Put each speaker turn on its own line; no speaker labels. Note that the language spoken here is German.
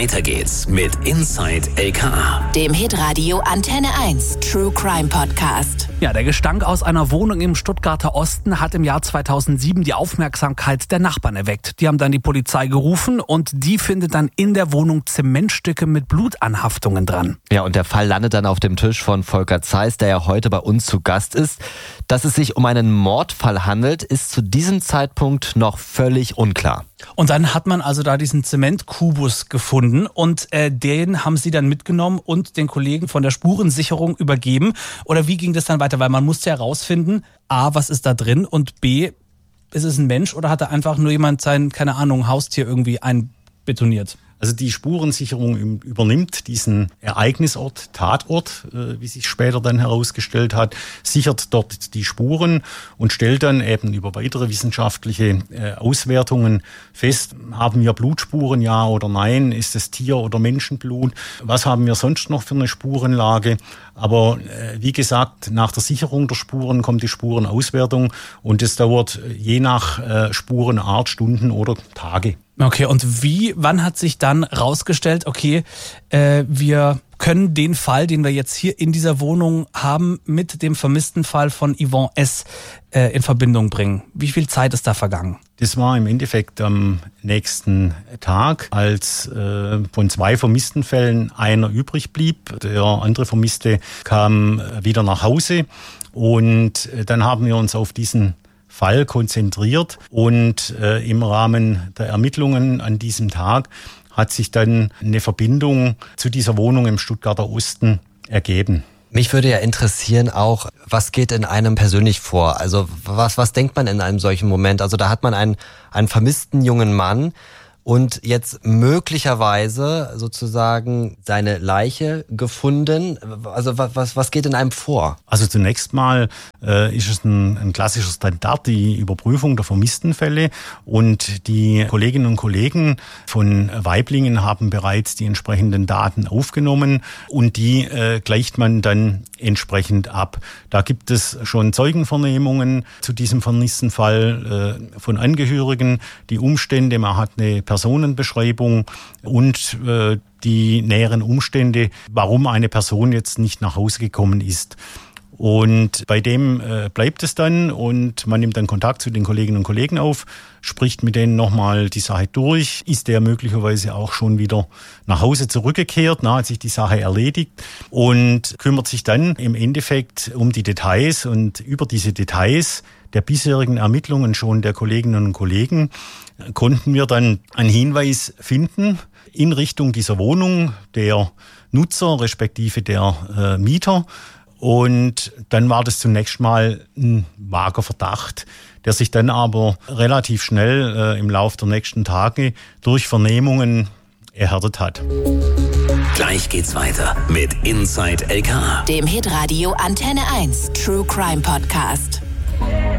Weiter geht's mit Inside LKA,
dem Hitradio Antenne 1 True Crime Podcast.
Ja, der Gestank aus einer Wohnung im Stuttgarter Osten hat im Jahr 2007 die Aufmerksamkeit der Nachbarn erweckt. Die haben dann die Polizei gerufen und die findet dann in der Wohnung Zementstücke mit Blutanhaftungen dran.
Ja, und der Fall landet dann auf dem Tisch von Volker Zeiss, der ja heute bei uns zu Gast ist. Dass es sich um einen Mordfall handelt, ist zu diesem Zeitpunkt noch völlig unklar.
Und dann hat man also da diesen Zementkubus gefunden und den haben sie dann mitgenommen und den Kollegen von der Spurensicherung übergeben. Oder wie ging das dann weiter? Weil man musste ja rausfinden, A, was ist da drin und B, ist es ein Mensch oder hat da einfach nur jemand sein, keine Ahnung, Haustier irgendwie einbetoniert?
Also die Spurensicherung übernimmt diesen Ereignisort, Tatort, wie sich später dann herausgestellt hat, sichert dort die Spuren und stellt dann eben über weitere wissenschaftliche Auswertungen fest, haben wir Blutspuren, ja oder nein, ist es Tier- oder Menschenblut, was haben wir sonst noch für eine Spurenlage. Aber wie gesagt, nach der Sicherung der Spuren kommt die Spurenauswertung und es dauert je nach Spurenart Stunden oder Tage.
Okay, und wann hat sich dann rausgestellt, okay, wir können den Fall, den wir jetzt hier in dieser Wohnung haben, mit dem vermissten Fall von Yvonne S. In Verbindung bringen? Wie viel Zeit ist da vergangen?
Das war im Endeffekt am nächsten Tag, als von 2 vermissten Fällen einer übrig blieb. Der andere Vermisste kam wieder nach Hause und dann haben wir uns auf diesen Fall konzentriert und im Rahmen der Ermittlungen an diesem Tag hat sich dann eine Verbindung zu dieser Wohnung im Stuttgarter Osten ergeben.
Mich würde ja interessieren auch, was geht in einem persönlich vor? Also was denkt man in einem solchen Moment? Also da hat man einen vermissten jungen Mann und jetzt möglicherweise sozusagen seine Leiche gefunden. Also was geht in einem vor?
Also zunächst mal ist es ein klassischer Standard, die Überprüfung der vermissten Fälle. Und die Kolleginnen und Kollegen von Waiblingen haben bereits die entsprechenden Daten aufgenommen und die gleicht man dann entsprechend ab. Da gibt es schon Zeugenvernehmungen zu diesem vermissten Fall von Angehörigen, die Umstände, man hat eine Personenbeschreibung und die näheren Umstände, warum eine Person jetzt nicht nach Hause gekommen ist. Und bei dem bleibt es dann und man nimmt dann Kontakt zu den Kolleginnen und Kollegen auf, spricht mit denen nochmal die Sache durch. Ist der möglicherweise auch schon wieder nach Hause zurückgekehrt, hat sich die Sache erledigt und kümmert sich dann im Endeffekt um die Details. Und über diese Details der bisherigen Ermittlungen schon der Kolleginnen und Kollegen konnten wir dann einen Hinweis finden in Richtung dieser Wohnung, der Nutzer respektive der Mieter. Und dann war das zunächst mal ein vager Verdacht, der sich dann aber relativ schnell im Laufe der nächsten Tage durch Vernehmungen erhärtet hat.
Gleich geht's weiter mit Inside LKA,
dem Hitradio Antenne 1 True Crime Podcast.